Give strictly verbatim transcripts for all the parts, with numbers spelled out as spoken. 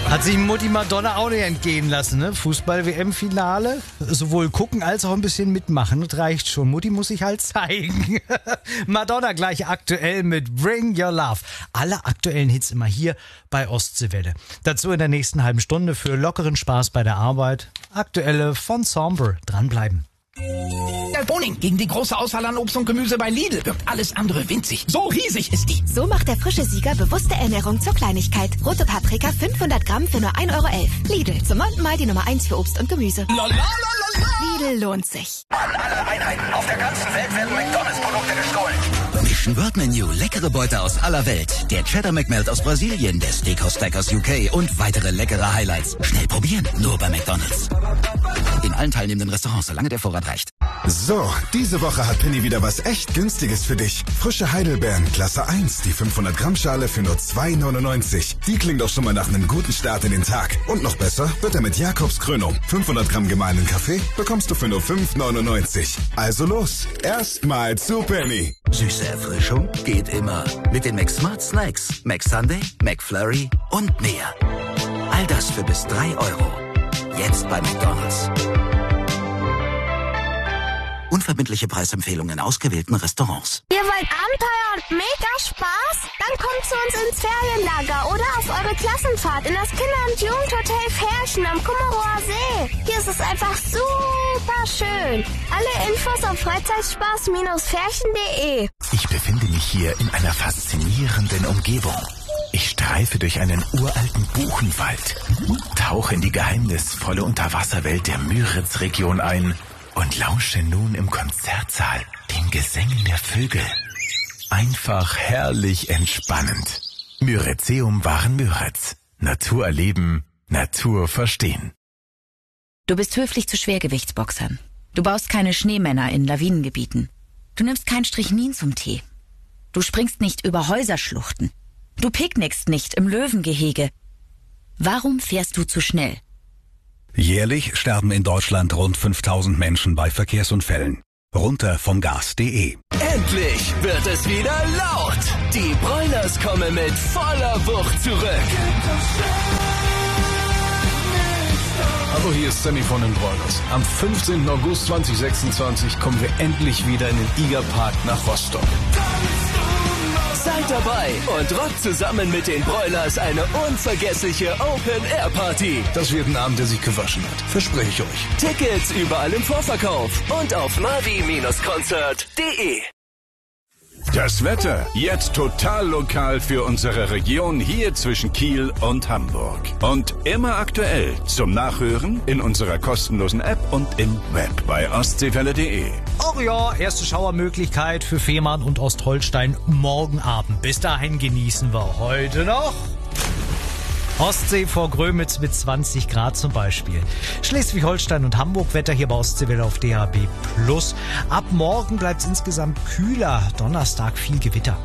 Hat sich Mutti Madonna auch nicht entgehen lassen, ne? Fußball-W M-Finale. Sowohl gucken als auch ein bisschen mitmachen. Das reicht schon. Mutti muss sich halt zeigen. Madonna gleich aktuell mit Bring Your Love. Alle aktuellen Hits immer hier bei Ostseewelle. Dazu in der nächsten halben Stunde für lockeren Spaß bei der Arbeit. Aktuelle von Sombre. Dranbleiben. Der Boning gegen die große Auswahl an Obst und Gemüse bei Lidl wirkt alles andere winzig. So riesig ist die. So macht der frische Sieger bewusste Ernährung zur Kleinigkeit. Rote Paprika fünfhundert Gramm für nur ein Euro elf. Lidl, zum neunten Mal die Nummer eins für Obst und Gemüse. Lidl lohnt sich. An alle Einheiten auf der ganzen Welt werden McDonalds-Produkte gestohlen. Mission World Menu, leckere Beute aus aller Welt. Der Cheddar McMelt aus Brasilien, der Steakhouse Stack aus U K und weitere leckere Highlights. Schnell probieren, nur bei McDonalds. In allen teilnehmenden Restaurants, solange der Vorrat reicht. So, diese Woche hat Penny wieder was echt Günstiges für dich. Frische Heidelbeeren, Klasse eins, die fünfhundert Gramm Schale für nur zwei neunundneunzig. Die klingt doch schon mal nach einem guten Start in den Tag. Und noch besser wird er mit Jakobs Krönung. fünfhundert Gramm gemahlenen Kaffee bekommst du für nur fünf neunundneunzig. Also los, erstmal zu Penny. Süße Erfrischung geht immer. Mit den McSmart Snacks, McSunday, McFlurry und mehr. All das für bis drei Euro. Jetzt bei McDonalds. Unverbindliche Preisempfehlungen in ausgewählten Restaurants. Ihr wollt Abenteuer und mega Spaß? Dann kommt zu uns ins Ferienlager oder auf eure Klassenfahrt in das Kinder- und Jugendhotel Ferchen am Kummerower See. Hier ist es einfach super schön. Alle Infos auf Freizeitspaß Ferchen punkt de. Ich befinde mich hier in einer faszinierenden Umgebung. Ich streife durch einen uralten Buchenwald, tauche in die geheimnisvolle Unterwasserwelt der Müritz-Region ein und lausche nun im Konzertsaal den Gesängen der Vögel. Einfach herrlich entspannend. Müritzeum waren Müritz. Natur erleben, Natur verstehen. Du bist höflich zu Schwergewichtsboxern. Du baust keine Schneemänner in Lawinengebieten. Du nimmst kein Strychnin zum Tee. Du springst nicht über Häuserschluchten. Du picknickst nicht im Löwengehege. Warum fährst du zu schnell? Jährlich sterben in Deutschland rund fünftausend Menschen bei Verkehrsunfällen. Runter vom Gas punkt de. Endlich wird es wieder laut. Die Broilers kommen mit voller Wucht zurück. Hallo, hier ist Sammy von den Broilers. Am fünfzehnten August zweitausendsechsundzwanzig kommen wir endlich wieder in den Igerpark nach Rostock. Seid dabei und rockt zusammen mit den Broilers eine unvergessliche Open-Air-Party. Das wird ein Abend, der sich gewaschen hat. Verspreche ich euch. Tickets überall im Vorverkauf und auf navi Konzert punkt de. Das Wetter jetzt total lokal für unsere Region hier zwischen Kiel und Hamburg. Und immer aktuell zum Nachhören in unserer kostenlosen App und im Web bei ostseewelle punkt de. Oh ja, erste Schauermöglichkeit für Fehmarn und Ostholstein morgen Abend. Bis dahin genießen wir heute noch Ostsee vor Grömitz mit zwanzig Grad zum Beispiel. Schleswig-Holstein und Hamburg Wetter hier bei Ostseewelle auf D A B plus. Ab morgen bleibt es insgesamt kühler. Donnerstag viel Gewitter.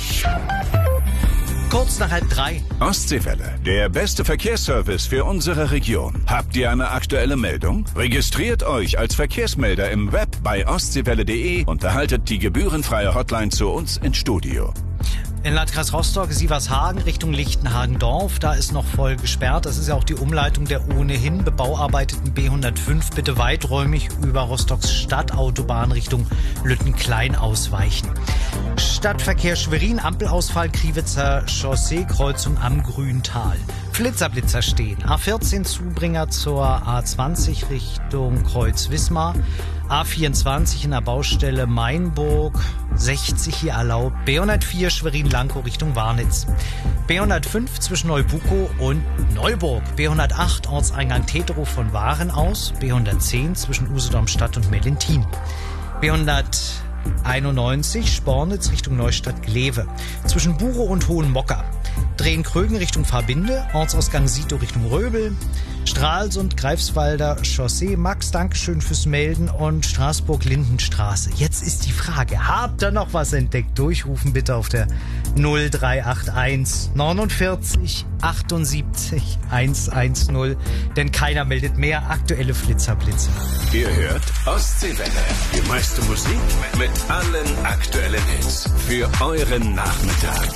Kurz nach halb drei. Ostseewelle, der beste Verkehrsservice für unsere Region. Habt ihr eine aktuelle Meldung? Registriert euch als Verkehrsmelder im Web bei ostseewelle punkt de und erhaltet die gebührenfreie Hotline zu uns ins Studio. In Landkreis Rostock, Sievershagen Richtung Lichtenhagen-Dorf, da ist noch voll gesperrt. Das ist ja auch die Umleitung der ohnehin bebauarbeiteten B hundertfünf. Bitte weiträumig über Rostocks Stadtautobahn Richtung Lüttenklein ausweichen. Stadtverkehr Schwerin, Ampelausfall, Kriwitzer Chaussee, Kreuzung am Grüntal. Flitzer-Blitzer stehen. A vierzehn Zubringer zur A zwanzig Richtung Kreuz-Wismar. A vierundzwanzig in der Baustelle Mainburg, sechzig hier erlaubt. B hundertvier Schwerin-Lankow Richtung Warnitz. B hundertfünf zwischen Neubukow und Neuburg. B hundertacht Ortseingang Teterow von Waren aus. B hundertzehn zwischen Usedom-Stadt und Mellentin. B hunderteinundneunzig Spornitz Richtung Neustadt-Glewe. Zwischen Burow und Hohenmocker. Drehen-Krögen Richtung Verbinde. Ortsausgang Sito Richtung Röbel. Stralsund, Greifswalder Chaussee. Max, Dankeschön fürs Melden. Und Straßburg-Lindenstraße. Jetzt ist die Frage, habt ihr noch was entdeckt? Durchrufen bitte auf der null drei acht eins neunundvierzig achtundsiebzig hundertzehn. Denn keiner meldet mehr. Aktuelle Flitzerblitze. Ihr hört Ostseewelle. Die meiste Musik mit allen aktuellen Hits. Für euren Nachmittag.